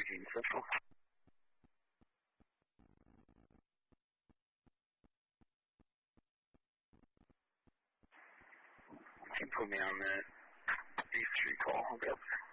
Eugene Central. You can put me on that 8-3 call. I'll be up there.